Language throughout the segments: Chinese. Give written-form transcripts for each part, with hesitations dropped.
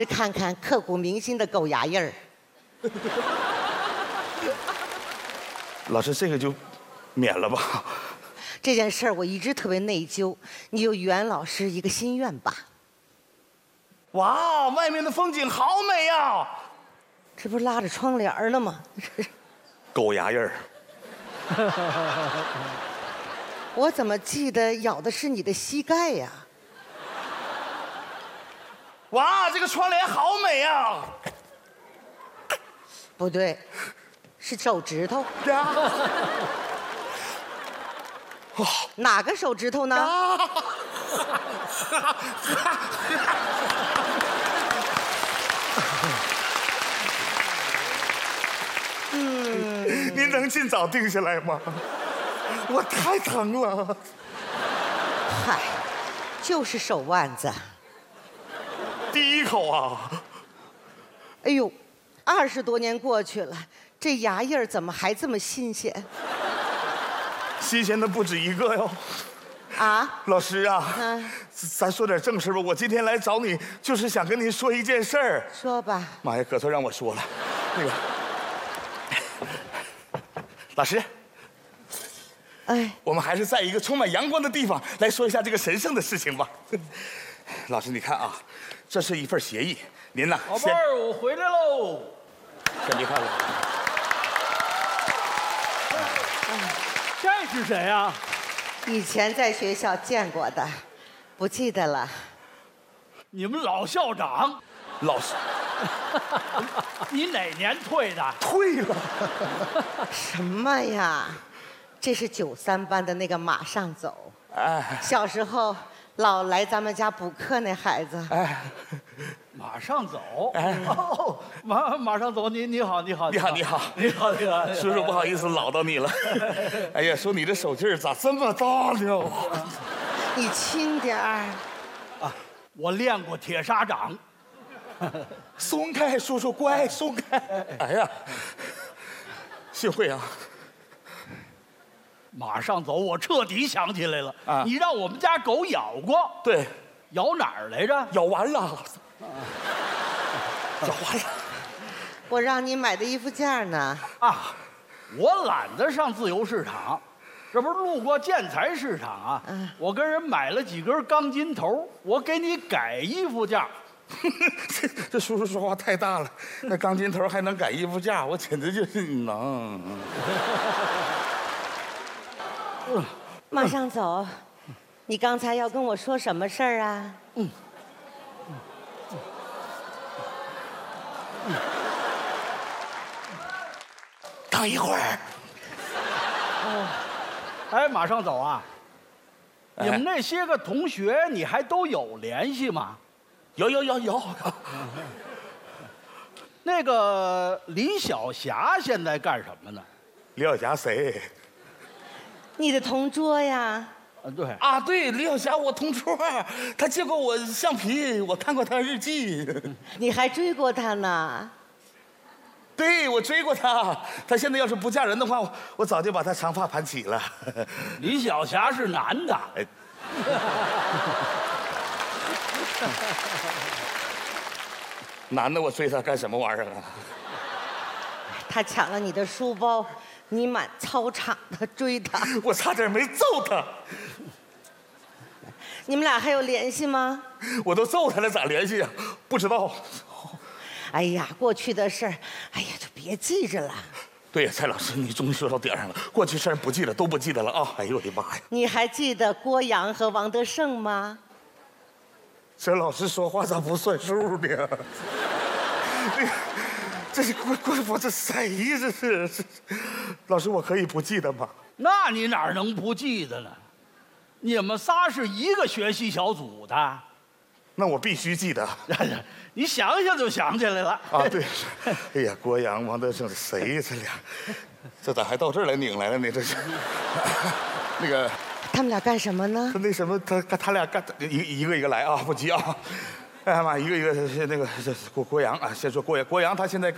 看看刻骨铭心的狗牙印儿。 老师，这个就免了吧。 这件事儿我一直特别内疚，你就圆老师一个心愿吧。 哇，外面的风景好美呀！ 这不是拉着窗帘儿呢吗？ 狗牙印儿。 我怎么记得咬的是你的膝盖呀？ 哇，这个窗帘好美呀！ 不对，是手指头。哪个手指头呢？ 您能尽早定下来吗？我太疼了。 嗨，就是手腕子。 第一口啊！ 哎呦，20多年过去了，这牙印儿怎么还这么新鲜？ 新鲜的不止一个哟。 啊？ 老师啊，咱说点正事吧。我今天来找你，就是想跟您说一件事儿。 说吧。 妈呀，可算让我说了。那个，老师， 哎， 我们还是在一个充满阳光的地方来说一下这个神圣的事情吧。老师，你看啊，这是一份协议，您呢？ 宝贝儿，我回来喽。 先别看了。 这是谁啊？ 以前在学校见过的，不记得了。 你们老校长。 老师， 你哪年退的？ 退了。 什么呀？这是93班的那个马上走。 哎， 小时候老来咱们家补课那孩子。 哎， 马上走。 哎， 哦，马上走。你好。 叔叔不好意思唠叨你了。哎呀，说你这手劲儿咋这么大呢？ 你轻点儿。 啊，我练过铁砂掌。 松开，叔叔乖，松开。哎呀，幸会啊。 马上走，我彻底想起来了。 啊， 你让我们家狗咬过。 对， 咬哪儿来着？ 咬完了。咬完了。 我让你买的衣服架呢。 啊，我懒得上自由市场，这不是路过建材市场啊？我跟人买了几根钢筋头，我给你改衣服架。 这叔叔说话太大了，那钢筋头还能改衣服架，我简直就是能。 马上走，你刚才要跟我说什么事儿啊？ 等一会儿。 哎，马上走啊！ 哎， 你们那些个同学，你还都有联系吗？ 有。 那个李晓霞现在干什么呢？ 李晓霞谁？ 你的同桌呀。 对啊，对，李晓霞我同桌，她借过我橡皮，我看过她日记。 你还追过他呢？ 对，我追过她，她现在要是不嫁人的话，我早就把她长发盘起了。 李晓霞是男的。 哎，男的我追她干什么玩意儿啊？ 他抢了你的书包，你满操场的追他。 我差点没揍她。 你们俩还有联系吗？ 我都揍她了，咋联系啊？不知道。 哎呀，过去的事儿，哎呀，就别记着了。 对呀，蔡老师，你终于说到点上了。过去事儿不记得，都不记得了啊！哎呦我的妈呀！ 你还记得郭阳和王德胜吗？ 这老师说话咋不算数呢？这是我这谁呀？这是老师，我可以不记得吗？ 那你哪能不记得呢？你们仨是一个学习小组的。 那我必须记得。 你想想就想起来了啊！对，哎呀，郭阳、王德胜谁呀？这俩，这咋还到这儿来拧来了呢？这是那个他们俩干什么呢？ 那什么，他俩干一个来啊，不急啊。哎呀妈，一个是那个这郭阳啊，先说郭阳他现在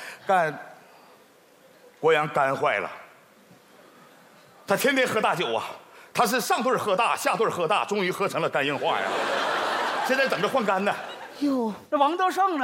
郭阳肝坏了，他天天喝大酒啊，他是上顿喝大，下顿喝大，终于喝成了肝硬化呀。现在等着换肝呢。 哟， 这王德胜呢？